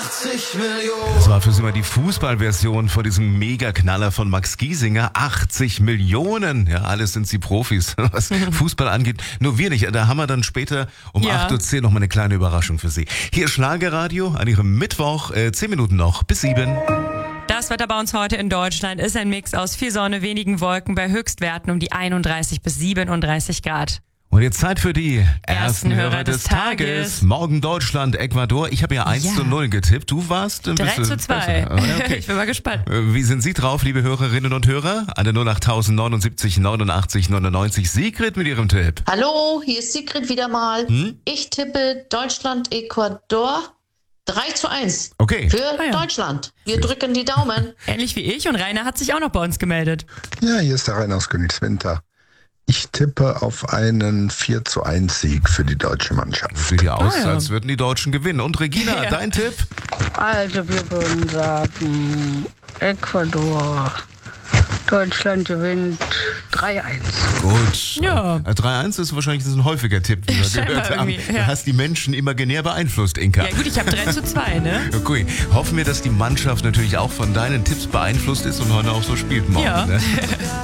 80 Millionen. Das war für Sie mal die Fußballversion von diesem Megaknaller von Max Giesinger. 80 Millionen. Ja, alles sind Sie Profis, was Fußball angeht. Nur wir nicht. Da haben wir dann später um 8.10 Uhr noch mal eine kleine Überraschung für Sie. Hier Schlagerradio an Ihrem Mittwoch. 10 Minuten noch bis 7. Das Wetter bei uns heute in Deutschland ist ein Mix aus viel Sonne, wenigen Wolken bei Höchstwerten um die 31 bis 37 Grad. Und jetzt Zeit für die ersten Hörer des Tages. Morgen Deutschland, Ecuador. Ich habe ja 1:0 getippt. Du warst ein 3:2. Okay. Ich bin mal gespannt. Wie sind Sie drauf, liebe Hörerinnen und Hörer? An der 08079 89 99. Sigrid mit ihrem Tipp. Hallo, hier ist Sigrid wieder mal. Ich tippe Deutschland, Ecuador 3:1. Okay. Für Deutschland. Wir drücken die Daumen. Ähnlich wie ich, und Rainer hat sich auch noch bei uns gemeldet. Ja, hier ist der Rainer aus Königswinter. Ich tippe auf einen 4:1 Sieg für die deutsche Mannschaft. Sieht ja aus, als würden die Deutschen gewinnen. Und Regina, dein Tipp? Also wir würden sagen, Ecuador, Deutschland gewinnt 3:1. Gut. Ja. 3:1 ist wahrscheinlich ein häufiger Tipp, den wir Scheinbar gehört haben. irgendwie, ja. Du hast die Menschen imaginär beeinflusst, Inka. Ja gut, ich habe 3:2, ne? Okay. Hoffen wir, dass die Mannschaft natürlich auch von deinen Tipps beeinflusst ist und heute auch so spielt morgen. Ja. Ne?